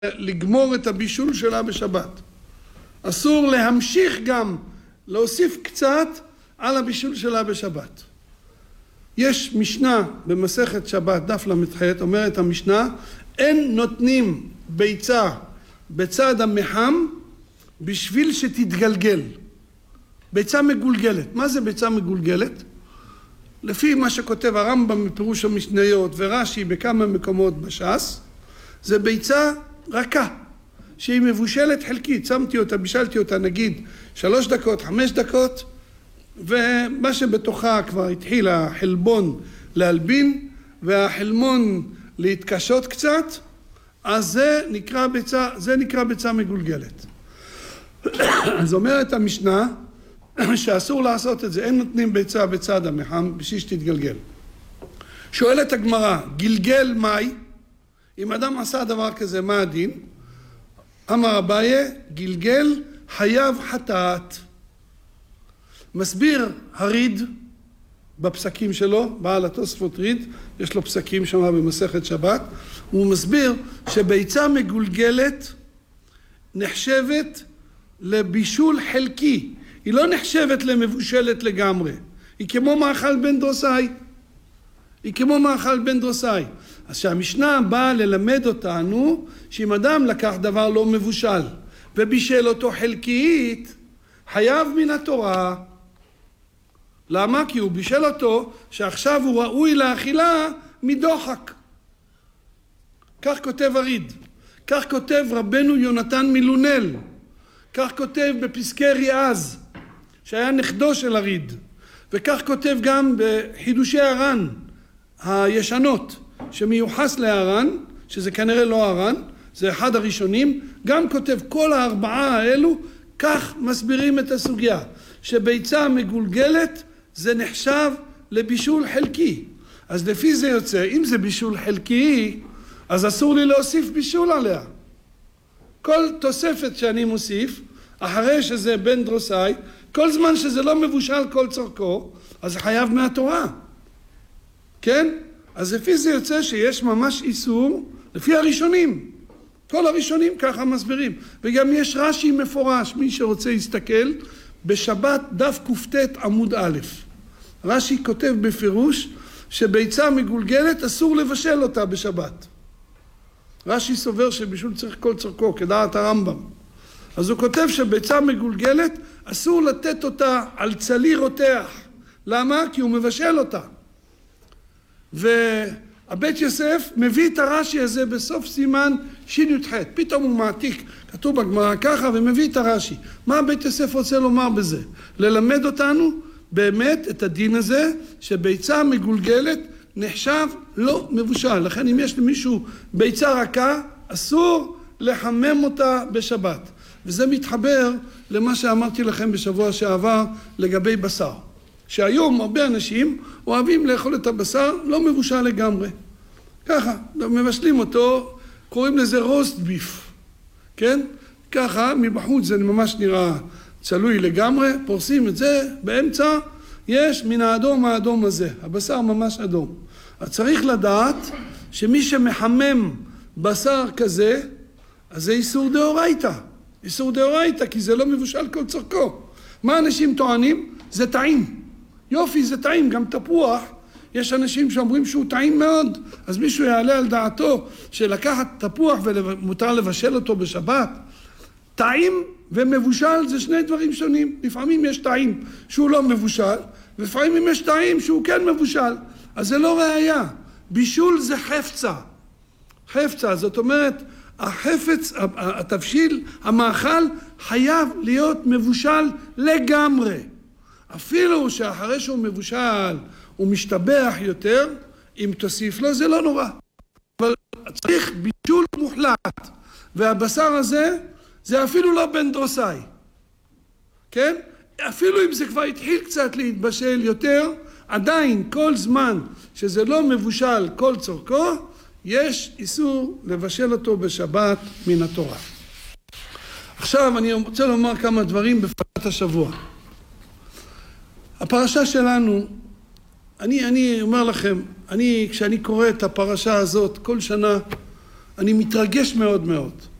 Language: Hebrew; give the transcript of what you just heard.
לגמור את הבישול שלה בשבת. אסור להמשיך גם להוסיף קצת על הבישול שלה בשבת. יש משנה במסכת שבת דף למ"ח, אומרת המשנה, אין נותנים ביצה בצד המחם בשביל שתתגלגל. ביצה מגולגלת. מה זה ביצה מגולגלת? לפי מה שכותב הרמב"ם מפירוש המשניות ורש"י בכמה מקומות בש"ס, זה ביצה רכה, שהיא מבושלת חלקית. שמתי אותה, בישלתי אותה נגיד 3 דקות, 5 דקות, ומה שבתוכה כבר התחיל החלבון להלבין והחלמון להתקשות קצת, אז זה נקרא ביצה מגולגלת. אז אומרת המשנה שאסור לעשות את זה, אין נותנים ביצה בצד המחם בשביל שתתגלגל. שואלת הגמרא, גלגל מאי? אם אדם עשה דבר כזה, מה הדין? אמר אביי, גלגל חייב חטאת. מסביר הריד בפסקים שלו, בעל התוספות ריד, יש לו פסקים שם במסכת שבת, הוא מסביר שביצה מגולגלת נחשבת לבישול חלקי, היא לא נחשבת למבושלת לגמרי, היא כמו מאכל בן דרוסאי. אז שהמשנה באה ללמד אותנו שאם אדם לקח דבר לא מבושל ובישל אותו חלקית, חייב מן התורה. למה? כי הוא בישל אותו שעכשיו הוא ראוי לאכילה מדוחק. כך כותב הריד, כך כותב רבנו יונתן מילונל, כך כותב בפסקי ריאז שהיה נכדו של הריד, וכך כותב גם בחידושי הר"ן הישנות שמיוחס להר"ן, שזה כנראה לא הר"ן, זה אחד הראשונים, גם כותב כל הארבעה האלו, כך מסבירים את הסוגיה, שביצה מגולגלת זה נחשב לבישול חלקי. אז לפי זה יוצא, אם זה בישול חלקי, אז אסור לי להוסיף בישול עליה. כל תוספת שאני מוסיף, אחרי שזה בן דרוסאי, כל זמן שזה לא מבושל כל צורכו, אז חייב מהתורה. כן? אז לפי זה יוצא שיש ממש איסור, לפי הראשונים. כל הראשונים ככה מסבירים. וגם יש רש"י מפורש, מי שרוצה להסתכל, בשבת דף ק"ט עמוד א'. רש"י כותב בפירוש שביצה מגולגלת אסור לבשל אותה בשבת. רש"י סובר שבישול צריך כל צורכו, כדעת הרמב"ם. אז הוא כותב שביצה מגולגלת אסור לתת אותה על צלי רותח. למה? כי הוא מבשל אותה. והבית יוסף מביא את הרש"י הזה בסוף סימן שי"ח. פתאום הוא מעתיק, כתוב בגמרא ככה, ומביא את הרש"י. מה הבית יוסף רוצה לומר בזה? ללמד אותנו באמת את הדין הזה, שביצה מגולגלת נחשב לא מבושל. לכן אם יש למישהו ביצה רכה, אסור לחמם אותה בשבת. וזה מתחבר למה שאמרתי לכם בשבוע שעבר לגבי בשר. שהיום הרבה אנשים אוהבים לאכול את הבשר לא מבושל לגמרי. ככה, מבשלים אותו, קוראים לזה רוסט ביף. כן? ככה, מבחוץ זה ממש נראה צלוי לגמרי, פורסים את זה, באמצע יש מן האדום הזה, הבשר ממש אדום. אז צריך לדעת שמי שמחמם בשר כזה, אז זה איסור דאורייתא. איסור דאורייתא, כי זה לא מבושל כל צורכו. מה אנשים טוענים? זה טעים. יופי, זה טעים, גם תפוח. יש אנשים שאומרים שהוא טעים מאוד, אז מישהו יעלה על דעתו שלקחת תפוח ומותר לבשל אותו בשבת. טעים ומבושל זה שני דברים שונים. לפעמים יש טעים שהוא לא מבושל, ולפעמים יש טעים שהוא כן מבושל. אז זה לא ראייה. בישול זה חפצה. חפצה, זאת אומרת, החפץ, התבשיל, המאכל, חייב להיות מבושל לגמרי. אפילו שאחרי שהוא מבושל, הוא משתבח יותר, אם תוסיף לו זה לא נורא. אבל צריך בישול מוחלט. והבשר הזה, זה אפילו לא בן דרוסאי. כן? אפילו אם זה כבר התחיל קצת להתבשל יותר, עדיין כל זמן שזה לא מבושל כל צורכו, יש איסור לבשל אותו בשבת מן התורה. עכשיו אני רוצה לומר כמה דברים בפרשת השבוע. הפרשה שלנו, אני אומר לכם, כשאני קורא את הפרשה הזאת כל שנה, אני מתרגש מאוד מאוד.